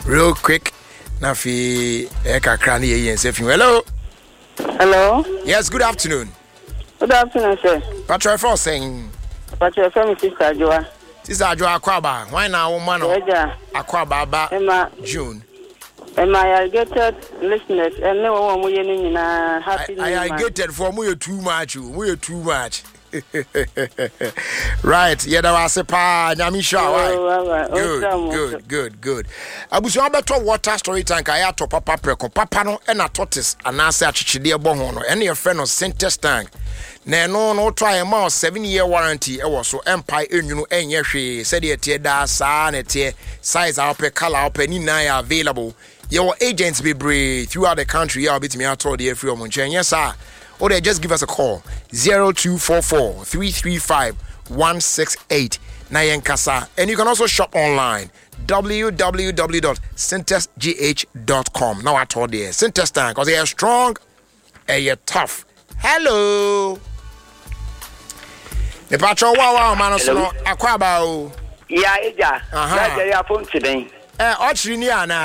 real quick. Nafi kakra ni yen se fi. Hello. Hello. Yes, good afternoon. Good afternoon, sir. Patrick for saying. Patrick from Sister Joa. Sister Joa Akwaba. Why now woman? Akwaba ba June. Am I irrigated listeners? And no one will in happy. I irrigated for me too much. We too much. Right, yeah, that was a pa. Nyamisha, good. Abusu abeto water storage tank. I to papa preko. Papa no ena tortoise. Anase achichide eboho no. Ene your friend of Sintex tank. No try a mouse 7-year warranty. Was so empire you enye hwe. Said ye tie da sa na tie size out per color out per ni na available. Your agents be brave throughout the country. You bit me out all the free omunchen. Yes sir. Or they just give us a call 0244 335 168 Nayenkasa. And you can also shop online www.syntexgh.com. Now I told you Sintex tank because they are strong and you're tough. Hello. The patrol wow man so Akwaba. Yeah, yeah. Uh-huh. Yeah, phone today. Ochri ni ana.